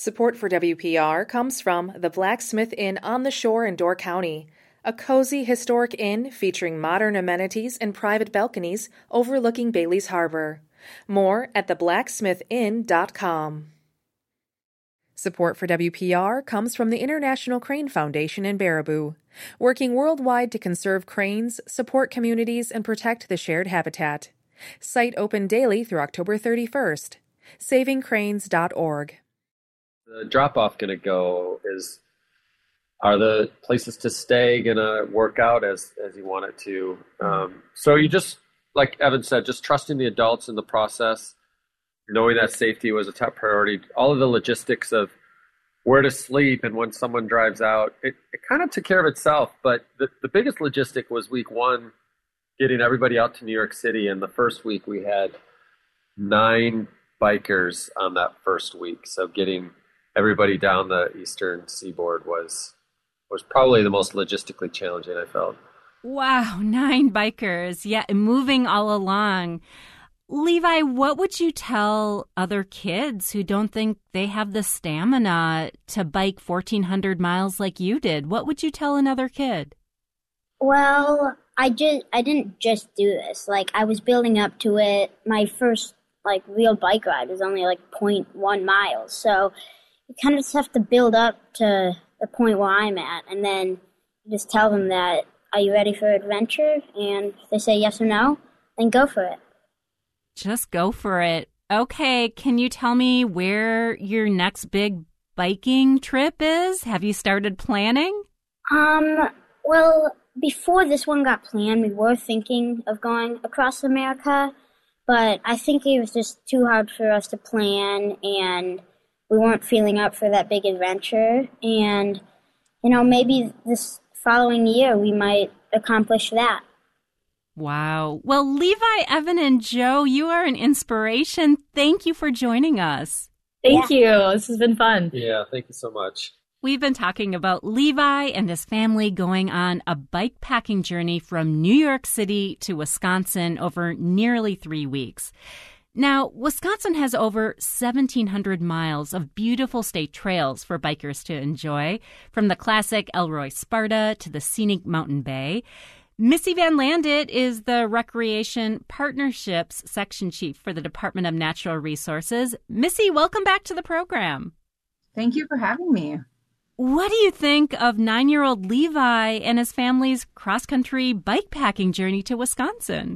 Support for WPR comes from the Blacksmith Inn on the Shore in Door County, a cozy historic inn featuring modern amenities and private balconies overlooking Bailey's Harbor. More at theblacksmithinn.com. Support for WPR comes from the International Crane Foundation in Baraboo, working worldwide to conserve cranes, support communities, and protect the shared habitat. Site open daily through October 31st. SavingCranes.org. The drop-off going to go are the places to stay going to work out as you want it to? So you just, like Evan said, just trusting the adults in the process, knowing that safety was a top priority. All of the logistics of where to sleep and when someone drives out, it kind of took care of itself. But the biggest logistic was week one, getting everybody out to New York City. And the first week we had 9 bikers on that first week. So getting everybody down the eastern seaboard was probably the most logistically challenging I felt. Wow, 9 bikers. Yeah, moving all along. Levi, what would you tell other kids who don't think they have the stamina to bike 1,400 miles like you did? What would you tell another kid? Well, I didn't just do this. I was building up to it. My first real bike ride was only 0.1 miles. So you kind of just have to build up to the point where I'm at, and then just tell them that, are you ready for adventure? And if they say yes or no, then go for it. Just go for it. Okay, can you tell me where your next big biking trip is? Have you started planning? Well, before this one got planned, we were thinking of going across America, but I think it was just too hard for us to plan, and we weren't feeling up for that big adventure. And, maybe this following year we might accomplish that. Wow. Well, Levi, Evan, and Joe, you are an inspiration. Thank you for joining us. Thank you. This has been fun. Yeah, thank you so much. We've been talking about Levi and his family going on a bike packing journey from New York City to Wisconsin over nearly 3 weeks. Now, Wisconsin has over 1,700 miles of beautiful state trails for bikers to enjoy, from the classic Elroy Sparta to the scenic Mountain Bay. Missy Van Landit is the Recreation Partnerships Section Chief for the Department of Natural Resources. Missy, welcome back to the program. Thank you for having me. What do you think of 9-year-old Levi and his family's cross-country bike packing journey to Wisconsin?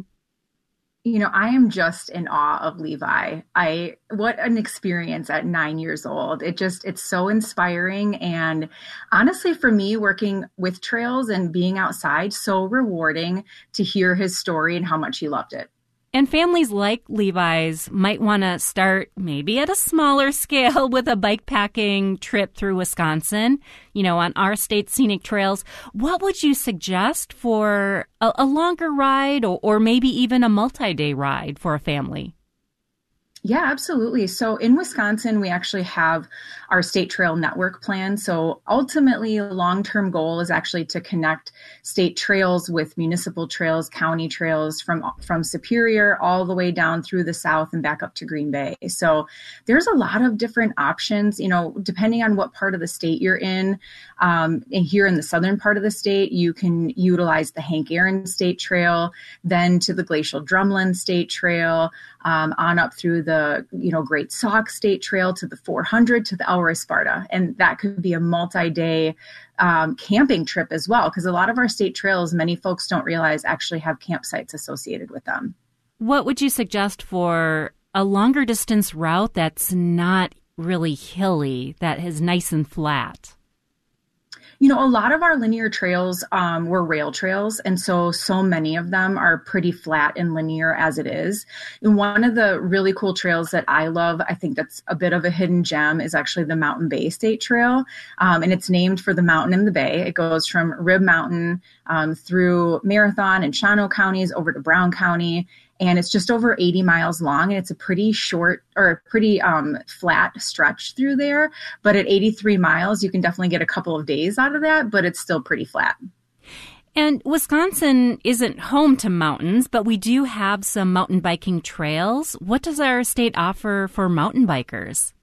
I am just in awe of Levi. What an experience at 9 years old. It's so inspiring. And honestly, for me, working with trails and being outside, so rewarding to hear his story and how much he loved it. And families like Levi's might want to start maybe at a smaller scale with a bike packing trip through Wisconsin, on our state scenic trails. What would you suggest for a longer ride or maybe even a multi-day ride for a family? Yeah, absolutely. So in Wisconsin, we actually have our state trail network plan. So ultimately, the long-term goal is actually to connect state trails with municipal trails, county trails from Superior all the way down through the south and back up to Green Bay. So there's a lot of different options, depending on what part of the state you're in. And here in the southern part of the state, you can utilize the Hank Aaron State Trail, then to the Glacial Drumlin State Trail, on up through the Great Sauk State Trail to the 400 to the Elroy Sparta. And that could be a multi-day camping trip as well, because a lot of our state trails, many folks don't realize, actually have campsites associated with them. What would you suggest for a longer distance route that's not really hilly, that is nice and flat? A lot of our linear trails were rail trails, and so many of them are pretty flat and linear as it is. And one of the really cool trails that I love, I think that's a bit of a hidden gem, is actually the Mountain Bay State Trail, and it's named for the mountain in the bay. It goes from Rib Mountain through Marathon and Shawano counties over to Brown County. And it's just over 80 miles long, and it's a pretty short or pretty flat stretch through there. But at 83 miles, you can definitely get a couple of days out of that, but it's still pretty flat. And Wisconsin isn't home to mountains, but we do have some mountain biking trails. What does our state offer for mountain bikers?